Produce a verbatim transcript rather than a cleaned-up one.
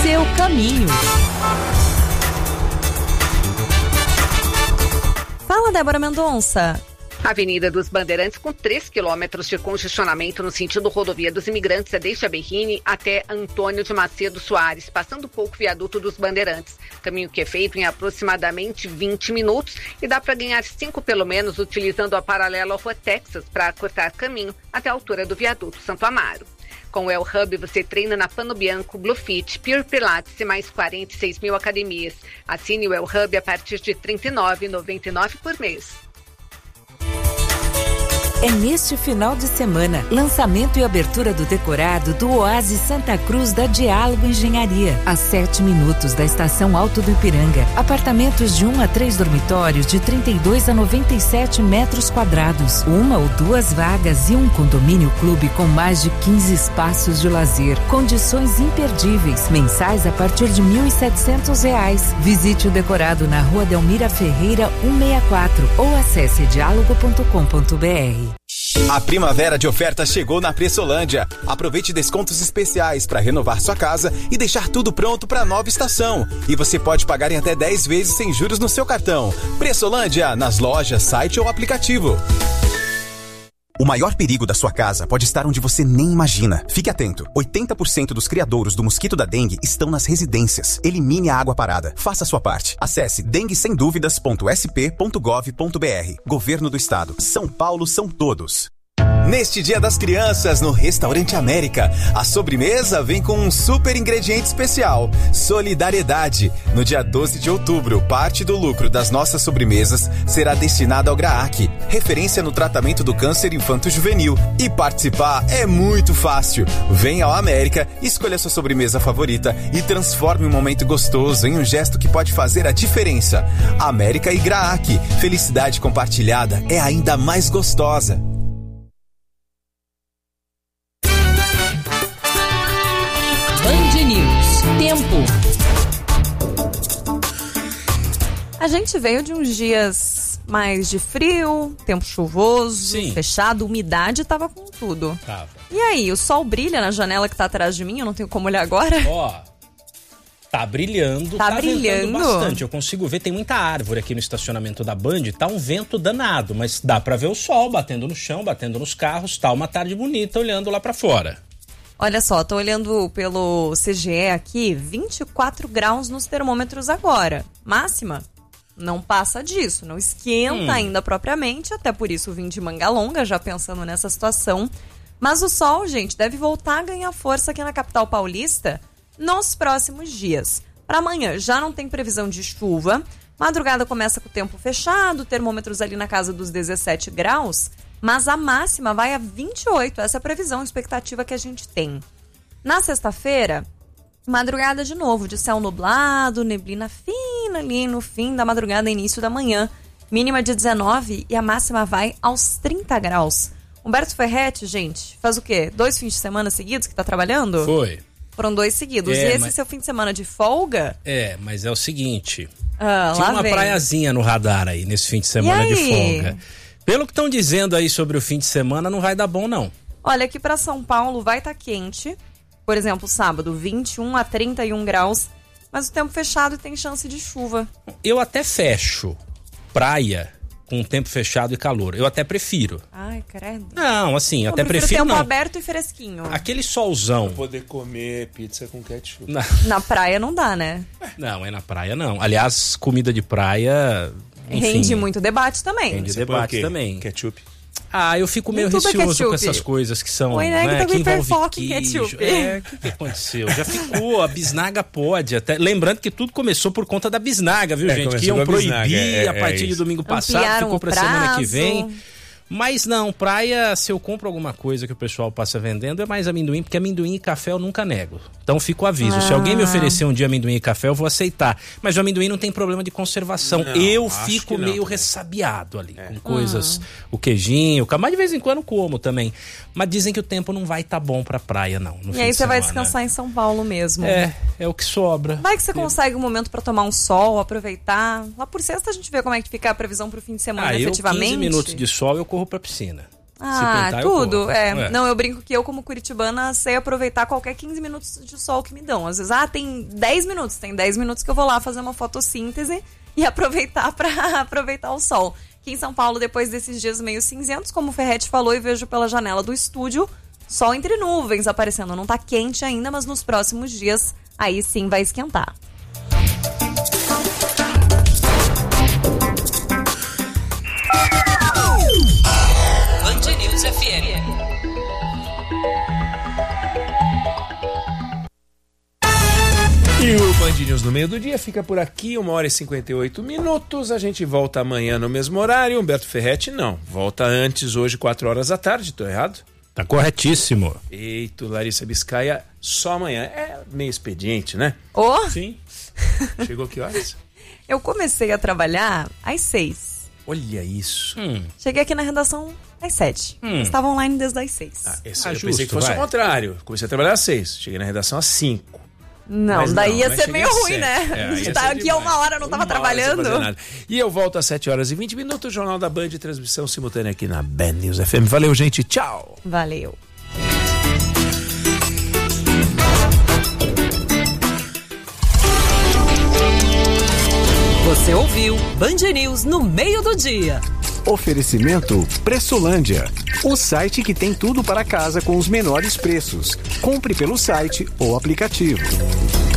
seu caminho. Fala, Débora Mendonça. Avenida dos Bandeirantes com três quilômetros de congestionamento no sentido rodovia dos Imigrantes, é desde a Berrini até Antônio de Macedo Soares, passando pouco viaduto dos Bandeirantes. Caminho que é feito em aproximadamente vinte minutos e dá para ganhar cinco pelo menos utilizando a paralela Rua Texas para cortar caminho até a altura do viaduto Santo Amaro. Com o El Hub, você treina na Pano Bianco, Blue Fit, Pure Pilates e mais quarenta e seis mil academias. Assine o El Hub a partir de trinta e nove reais e noventa e nove centavos por mês. É neste final de semana, lançamento e abertura do decorado do Oásis Santa Cruz da Diálogo Engenharia, a sete minutos da estação Alto do Ipiranga. Apartamentos de um a três dormitórios de trinta e dois a noventa e sete metros quadrados, uma ou duas vagas e um condomínio clube com mais de quinze espaços de lazer. Condições imperdíveis, mensais a partir de mil e setecentos reais. Visite o decorado na Rua Delmira Ferreira cento e sessenta e quatro ou acesse diálogo ponto com ponto br. A primavera de ofertas chegou na Pressolândia. Aproveite descontos especiais para renovar sua casa e deixar tudo pronto para a nova estação. E você pode pagar em até dez vezes sem juros no seu cartão. Pressolândia, nas lojas, site ou aplicativo. O maior perigo da sua casa pode estar onde você nem imagina. Fique atento. oitenta por cento dos criadouros do mosquito da dengue estão nas residências. Elimine a água parada. Faça a sua parte. Acesse dengue sem dúvidas ponto s p ponto gov ponto b r. Governo do Estado. São Paulo são todos. Neste Dia das Crianças, no Restaurante América, a sobremesa vem com um super ingrediente especial: solidariedade. No dia doze de outubro, parte do lucro das nossas sobremesas será destinada ao GRAAC, referência no tratamento do câncer infanto-juvenil. E participar é muito fácil. Venha ao América, escolha sua sobremesa favorita e transforme um momento gostoso em um gesto que pode fazer a diferença. América e GRAAC, felicidade compartilhada é ainda mais gostosa. Tempo. A gente veio de uns dias mais de frio, tempo chuvoso, Sim. fechado, umidade tava com tudo. Tava. E aí, o sol brilha na janela que tá atrás de mim, eu não tenho como olhar agora? Ó, tá brilhando, tá, tá brilhando bastante. Eu consigo ver, tem muita árvore aqui no estacionamento da Band, tá um vento danado, mas dá pra ver o sol batendo no chão, batendo nos carros, tá uma tarde bonita olhando lá pra fora. Olha só, tô olhando pelo C G E aqui, vinte e quatro graus nos termômetros agora. Máxima, não passa disso, não esquenta hum. ainda propriamente, até por isso vim de manga longa, já pensando nessa situação. Mas o sol, gente, deve voltar a ganhar força aqui na capital paulista nos próximos dias. Para amanhã já não tem previsão de chuva, madrugada começa com o tempo fechado, termômetros ali na casa dos dezessete graus, mas a máxima vai a vinte e oito, essa é a previsão, a expectativa que a gente tem. Na sexta-feira, madrugada de novo, de céu nublado, neblina fina ali no fim da madrugada, início da manhã. Mínima de dezenove e a máxima vai aos trinta graus. Humberto Ferretti, gente, faz o quê? Dois fins de semana seguidos que tá trabalhando? Foi. Foram dois seguidos. É, e esse mas... seu fim de semana de folga? É, mas é o seguinte, ah, tinha lá uma vem. praiazinha no radar aí, nesse fim de semana de folga. Pelo que estão dizendo aí sobre o fim de semana, não vai dar bom, não. Olha, aqui para São Paulo vai estar tá quente. Por exemplo, sábado, vinte e um a trinta e um graus. Mas o tempo fechado e tem chance de chuva. Eu até fecho praia com tempo fechado e calor. Eu até prefiro. Ai, credo. Não, assim, eu até prefiro prefiro tempo não. aberto e fresquinho. Aquele solzão. Pra poder comer pizza com ketchup. Na... na praia não dá, né? Não, é na praia não. Aliás, comida de praia... Enfim, rende muito debate também. Rende debate também. Ketchup. Ah, eu fico meio receoso é com essas coisas que são, Oi, né, né, que, que envolve queijo. Ketchup. É, o que, que aconteceu? Já ficou, a bisnaga pode até. Lembrando que tudo começou por conta da bisnaga, viu, é, gente? Que iam proibir é, é, a partir é de domingo passado, Ampliaram ficou pra prazo. semana que vem. Mas não, praia, se eu compro alguma coisa que o pessoal passa vendendo, é mais amendoim, porque amendoim e café eu nunca nego. Então fica o aviso, ah. se alguém me oferecer um dia amendoim e café, eu vou aceitar. Mas o amendoim não tem problema de conservação. Não, eu fico meio não, ressabiado ali, é. com coisas, ah. o queijinho, mas de vez em quando como também. Mas dizem que o tempo não vai estar tá bom pra praia, não. E aí você vai descansar em São Paulo mesmo. É, é o que sobra. Vai que você consegue um momento pra tomar um sol, aproveitar. Lá por sexta a gente vê como é que fica a previsão pro fim de semana, ah, efetivamente. Eu, quinze minutos de sol, eu corro pra piscina. Ah, pintar, eu tudo. corro. É. É. Não, eu brinco que eu, como curitibana, sei aproveitar qualquer quinze minutos de sol que me dão. Às vezes, ah, tem dez minutos. Tem dez minutos que eu vou lá fazer uma fotossíntese e aproveitar para aproveitar o sol. Aqui em São Paulo, depois desses dias meio cinzentos, como o Ferretti falou, e vejo pela janela do estúdio, sol entre nuvens aparecendo. Não tá quente ainda, mas nos próximos dias, aí sim vai esquentar. Band News F M. E o Band News no meio do dia fica por aqui, uma hora e cinquenta e oito minutos. A gente volta amanhã no mesmo horário. Humberto Ferretti não. Volta antes, hoje, quatro horas da tarde. Tô errado? Tá corretíssimo. Eito, Larissa Biscaia, só amanhã. É meio expediente, né? Ô, Sim. Chegou que horas? eu comecei a trabalhar às seis. Olha isso. Hum. Cheguei aqui na redação às sete. Hum. Estava online desde as seis. Ah, esse, Ah, eu justo, pensei que fosse vai. o contrário. Comecei a trabalhar às seis. Cheguei na redação às cinco. Não, Mas daí não, ia mas ser cheguei meio às ruim, sete. né? É, a gente ia tá ser aqui há uma demais. hora, não tava Uma hora sem trabalhando. fazer nada. E eu volto às sete horas e vinte minutos, Jornal da Band, transmissão simultânea aqui na Band News F M. Valeu, gente. Tchau. Valeu. Você ouviu Band News no meio do dia. Oferecimento Pressolândia, o site que tem tudo para casa com os menores preços. Compre pelo site ou aplicativo.